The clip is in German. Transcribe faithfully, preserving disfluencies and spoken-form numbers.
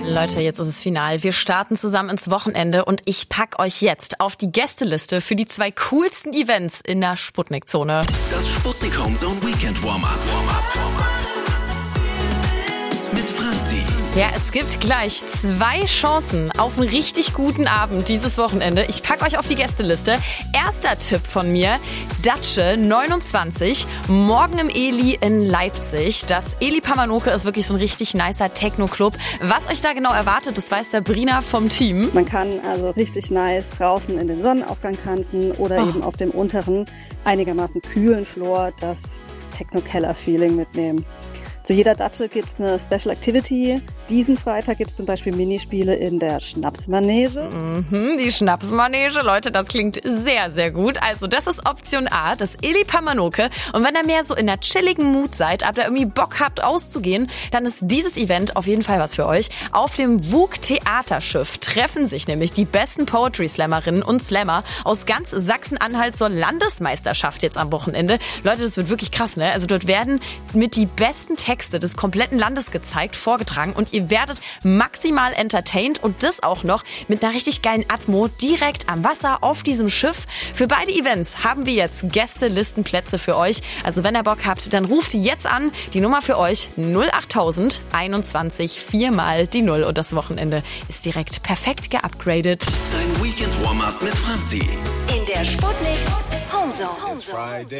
Leute, jetzt ist es final. Wir starten zusammen ins Wochenende und ich pack euch jetzt auf die Gästeliste für die zwei coolsten Events in der Sputnik-Zone. Das Sputnik Homezone Weekend Warm-Up. Warm-Up. Mit Franzi. Ja, es gibt gleich zwei Chancen auf einen richtig guten Abend dieses Wochenende. Ich pack euch auf die Gästeliste. Erster Tipp von mir, Datsche neunundzwanzig, morgen im Eli in Leipzig. Das Eli Pamanoke ist wirklich so ein richtig nicer Techno-Club. Was euch da genau erwartet, das weiß Sabrina vom Team. Man kann also richtig nice draußen in den Sonnenaufgang tanzen oder oh. eben auf dem unteren, einigermaßen kühlen Floor das Techno-Keller-Feeling mitnehmen. Zu jeder Datsche gibt es eine Special Activity. Diesen Freitag gibt es zum Beispiel Minispiele in der Schnapsmanege. Mhm, die Schnapsmanege, Leute, das klingt sehr, sehr gut. Also das ist Option A, das Eli Pamanoke. Und wenn ihr mehr so in einer chilligen Mut seid, aber irgendwie Bock habt auszugehen, dann ist dieses Event auf jeden Fall was für euch. Auf dem W U K Theaterschiff treffen sich nämlich die besten Poetry-Slammerinnen und Slammer aus ganz Sachsen-Anhalt zur Landesmeisterschaft jetzt am Wochenende. Leute, das wird wirklich krass, ne? Also dort werden mit die besten Texte des kompletten Landes gezeigt, vorgetragen und ihr werdet maximal entertained und das auch noch mit einer richtig geilen Atmo direkt am Wasser auf diesem Schiff. Für beide Events haben wir jetzt Gästelistenplätze für euch. Also wenn ihr Bock habt, dann ruft jetzt an. Die Nummer für euch null achttausend einundzwanzig, viermal die Null und das Wochenende ist direkt perfekt geupgradet. Dein Weekend Warm-Up mit Franzi. In der Sputnik Homezone.